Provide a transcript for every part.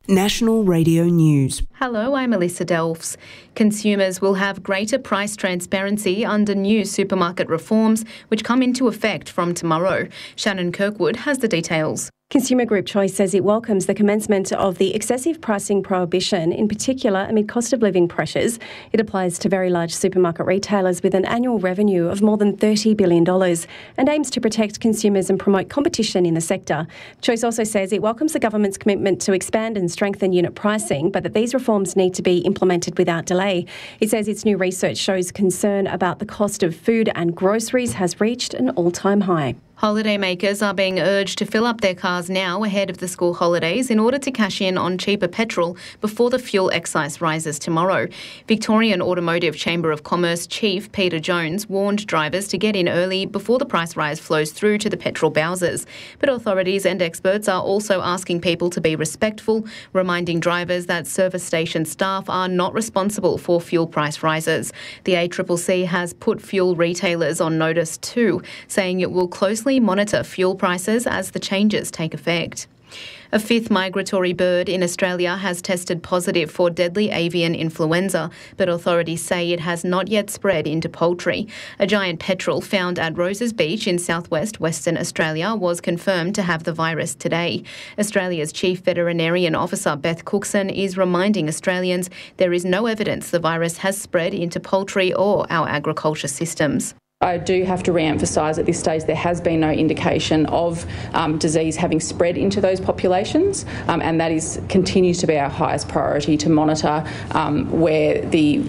National Radio News. Hello, I'm Alyssa Delfs. Consumers will have greater price transparency under new supermarket reforms, which come into effect from tomorrow. Shannon Kirkwood has the details. Consumer Group Choice says it welcomes the commencement of the excessive pricing prohibition, in particular amid cost of living pressures. It applies to very large supermarket retailers with an annual revenue of more than $30 billion and aims to protect consumers and promote competition in the sector. Choice also says it welcomes the government's commitment to expand and strengthen unit pricing, but that these reforms need to be implemented without delay. It says its new research shows concern about the cost of food and groceries has reached an all-time high. Holidaymakers are being urged to fill up their cars now ahead of the school holidays in order to cash in on cheaper petrol before the fuel excise rises tomorrow. Victorian Automotive Chamber of Commerce Chief Peter Jones warned drivers to get in early before the price rise flows through to the petrol bowsers. But authorities and experts are also asking people to be respectful, reminding drivers that service station staff are not responsible for fuel price rises. The ACCC has put fuel retailers on notice too, saying it will closely monitor fuel prices as the changes take effect. A fifth migratory bird in Australia has tested positive for deadly avian influenza, but authorities say it has not yet spread into poultry. A giant petrel found at Roses Beach in southwest Western Australia was confirmed to have the virus today. Australia's Chief Veterinarian Officer Beth Cookson is reminding Australians there is no evidence the virus has spread into poultry or our agriculture systems. I do have to re-emphasise at this stage there has been no indication of disease having spread into those populations, and that continues to be our highest priority to monitor where the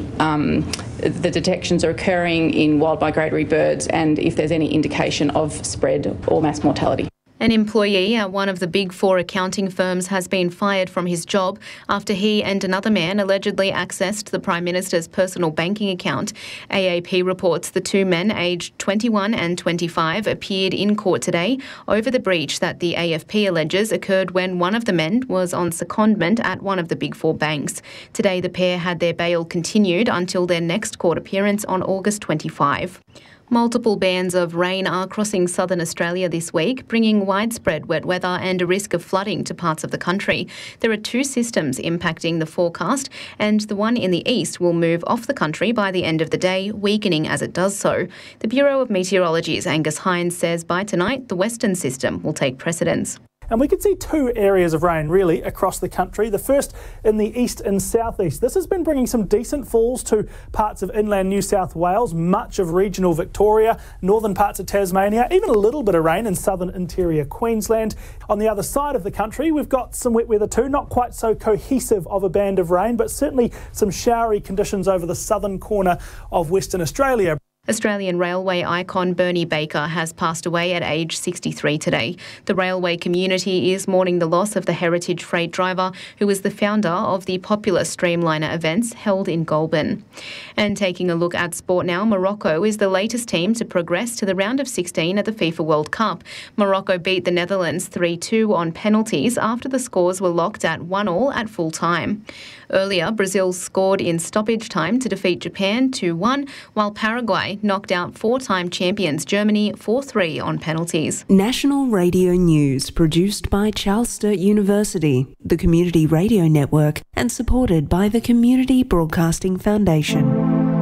detections are occurring in wild migratory birds and if there's any indication of spread or mass mortality. An employee at one of the Big Four accounting firms has been fired from his job after he and another man allegedly accessed the Prime Minister's personal banking account. AAP reports the two men, aged 21 and 25, appeared in court today over the breach that the AFP alleges occurred when one of the men was on secondment at one of the Big Four banks. Today, the pair had their bail continued until their next court appearance on August 25. Multiple bands of rain are crossing southern Australia this week, bringing widespread wet weather and a risk of flooding to parts of the country. There are two systems impacting the forecast, and the one in the east will move off the country by the end of the day, weakening as it does so. The Bureau of Meteorology's Angus Hines says by tonight the western system will take precedence. And we can see two areas of rain really across the country. The first in the east and southeast. This has been bringing some decent falls to parts of inland New South Wales, much of regional Victoria, northern parts of Tasmania, even a little bit of rain in southern interior Queensland. On the other side of the country, we've got some wet weather too, not quite so cohesive of a band of rain, but certainly some showery conditions over the southern corner of Western Australia. Australian railway icon Bernie Baker has passed away at age 63 today. The railway community is mourning the loss of the heritage freight driver who was the founder of the popular Streamliner events held in Goulburn. And taking a look at sport now, Morocco is the latest team to progress to the round of 16 at the FIFA World Cup. Morocco beat the Netherlands 3-2 on penalties after the scores were locked at 1-1 at full time. Earlier, Brazil scored in stoppage time to defeat Japan 2-1, while Paraguay knocked out four-time champions Germany 4-3 on penalties. National Radio News, produced by Charles Sturt University, the Community Radio Network, and supported by the Community Broadcasting Foundation.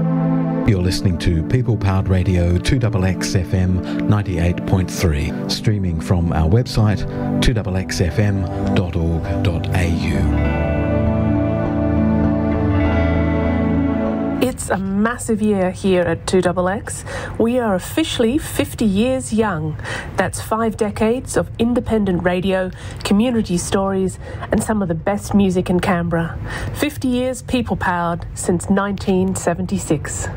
You're listening to People Powered Radio 2XX FM 98.3, streaming from our website 2xxfm.org.au. It's a massive year here at 2XX. We are officially 50 years young. That's 5 decades of independent radio, community stories, and some of the best music in Canberra. 50 years people-powered since 1976.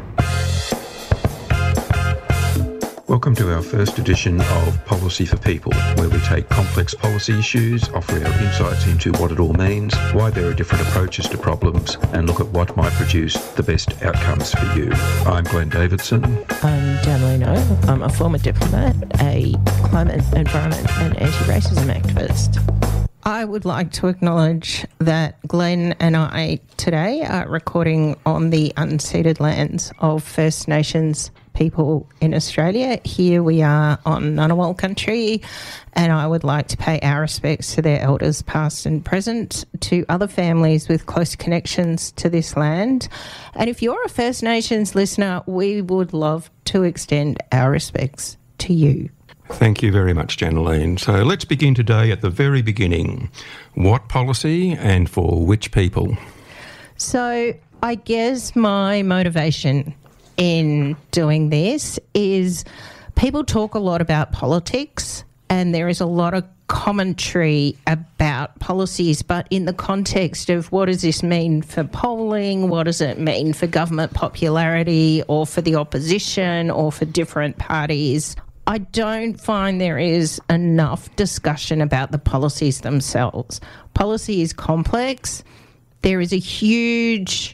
Welcome to our first edition of Policy for People, where we take complex policy issues, offer our insights into what it all means, why there are different approaches to problems, and look at what might produce the best outcomes for you. I'm Glenn Davidson. I'm Dan Leno. I'm a former diplomat, a climate, environment and anti-racism activist. I would like to acknowledge that Glenn and I today are recording on the unceded lands of First Nations people in Australia. Here we are on Ngunnawal country, and I would like to pay our respects to their elders past and present, to other families with close connections to this land. And if you're a First Nations listener, we would love to extend our respects to you. Thank you very much, Janaline. So let's begin today at the very beginning. What policy and for which people? So I guess my motivation in doing this is people talk a lot about politics, and there is a lot of commentary about policies, but in the context of what does this mean for polling, what does it mean for government popularity or for the opposition or for different parties. I don't find there is enough discussion about the policies themselves. Policy is complex. There is a huge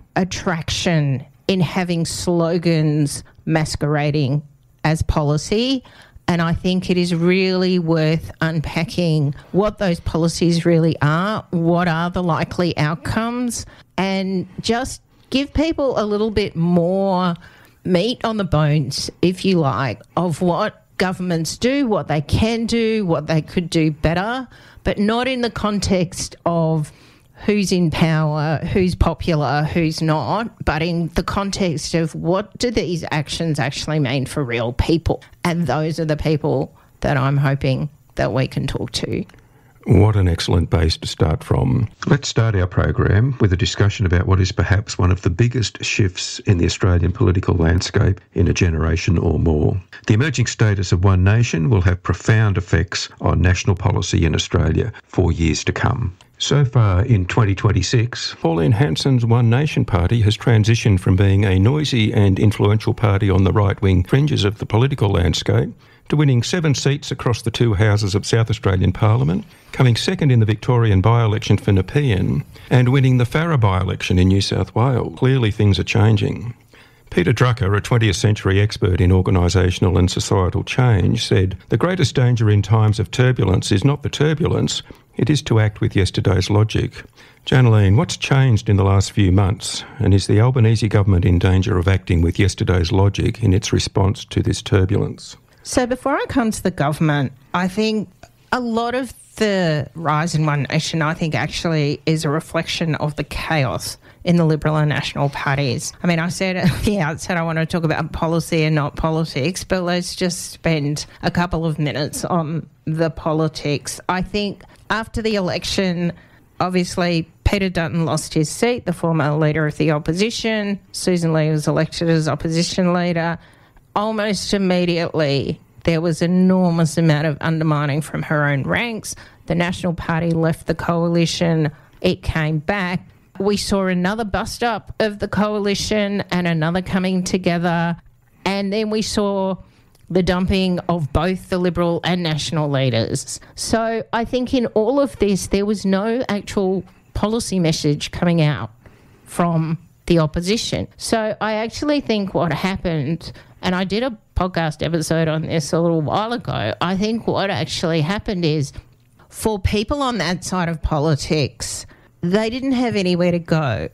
attraction in having slogans masquerading as policy, and I think it is really worth unpacking what those policies really are, what are the likely outcomes, and just give people a little bit more meat on the bones, if you like, of what governments do, what they can do, what they could do better, but not in the context of who's in power, who's popular, who's not, but in the context of what do these actions actually mean for real people. And those are the people that I'm hoping that we can talk to. What an excellent base to start from. Let's start our program with a discussion about what is perhaps one of the biggest shifts in the Australian political landscape in a generation or more. The emerging status of One Nation will have profound effects on national policy in Australia for years to come. So far in 2026, Pauline Hanson's One Nation party has transitioned from being a noisy and influential party on the right-wing fringes of the political landscape to winning 7 seats across the 2 houses of South Australian Parliament, coming second in the Victorian by-election for Nepean, and winning the Farrer by-election in New South Wales. Clearly things are changing. Peter Drucker, a 20th century expert in organisational and societal change, said, "The greatest danger in times of turbulence is not the turbulence, it is to act with yesterday's logic." Janaline, what's changed in the last few months, and is the Albanese government in danger of acting with yesterday's logic in its response to this turbulence? So before I come to the government, I think a lot of the rise in One Nation, I think, actually is a reflection of the chaos in the Liberal and National parties. I mean, I said at the outset I want to talk about policy and not politics, but let's just spend a couple of minutes on the politics. I think after the election, obviously Peter Dutton lost his seat, the former leader of the opposition. Susan Lee was elected as opposition leader. Almost immediately, there was an enormous amount of undermining from her own ranks. The National Party left the coalition. It came back. We saw another bust up of the coalition and another coming together. And then we saw the dumping of both the Liberal and National leaders. So I think in all of this, there was no actual policy message coming out from the opposition. So I actually think what happened, and I did a podcast episode on this a little while ago, I think what actually happened is for people on that side of politics, they didn't have anywhere to go.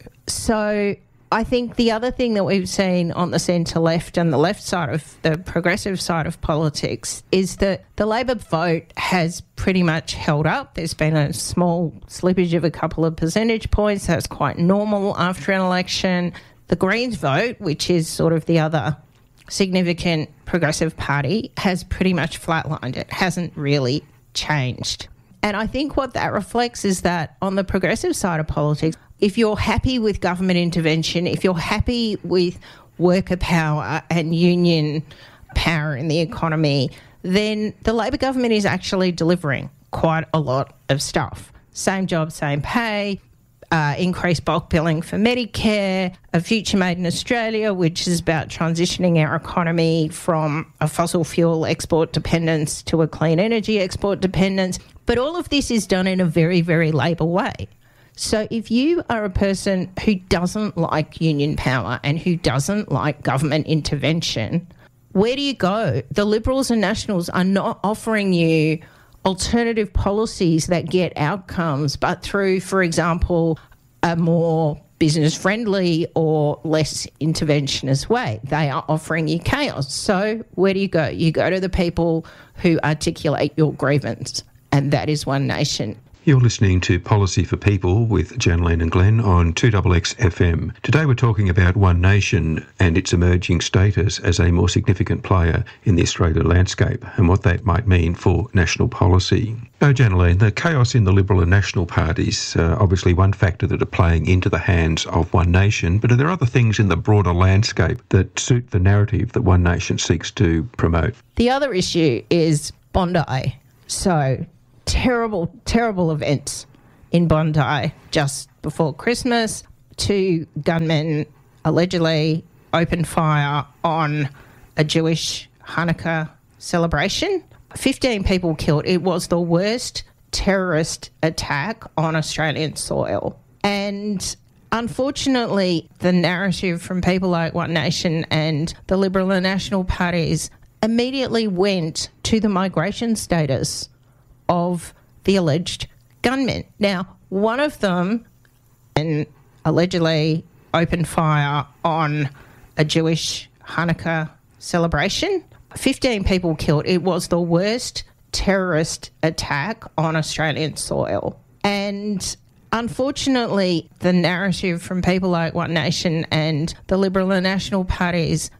So I think the other thing that we've seen on the centre-left and the left side of the progressive side of politics is that the Labor vote has pretty much held up. There's been a small slippage of a couple of percentage points. That's quite normal after an election. The Greens vote, which is sort of the other significant progressive party, has pretty much flatlined. It hasn't really changed. And I think what that reflects is that on the progressive side of politics, if you're happy with government intervention, if you're happy with worker power and union power in the economy, then the Labor government is actually delivering quite a lot of stuff. Same job, same pay, increased bulk billing for Medicare, a future made in Australia, which is about transitioning our economy from a fossil fuel export dependence to a clean energy export dependence. But all of this is done in a very, very Labor way. So if you are a person who doesn't like union power and who doesn't like government intervention, where do you go? The Liberals and Nationals are not offering you alternative policies that get outcomes, but through, for example, a more business-friendly or less interventionist way. They are offering you chaos. So where do you go? You go to the people who articulate your grievance, and that is One Nation. You're listening to Policy for People with Janelene and Glenn on 2XX FM. Today we're talking about One Nation and its emerging status as a more significant player in the Australian landscape and what that might mean for national policy. Now, Janelene, the chaos in the Liberal and National parties, obviously one factor that are playing into the hands of One Nation, but are there other things in the broader landscape that suit the narrative that One Nation seeks to promote? The other issue is Bondi. So terrible events in Bondi just before Christmas. 2 gunmen allegedly opened fire on a Jewish Hanukkah celebration. 15 people killed. It was the worst terrorist attack on Australian soil. And unfortunately, the narrative from people like One Nation and the Liberal and National parties immediately went to the migration status of the alleged gunmen. Now, one of them allegedly opened fire on a Jewish Hanukkah celebration. 15 people killed. It was the worst terrorist attack on Australian soil. And unfortunately, the narrative from people like One Nation and the Liberal and National parties